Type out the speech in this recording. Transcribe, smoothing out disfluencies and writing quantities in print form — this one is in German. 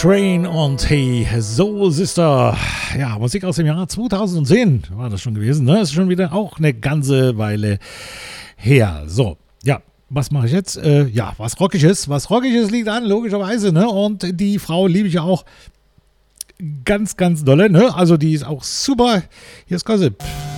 Train on Hey, Soul Sister. Ja, Musik aus dem Jahr 2010 war das schon gewesen, ne? Ist schon wieder auch eine ganze Weile her. So, ja, was mache ich jetzt? Ja, was Rockiges. Was Rockiges liegt an, logischerweise, ne? Und die Frau liebe ich ja auch ganz, ganz dolle, ne? Also die ist auch super. Hier ist Gossip.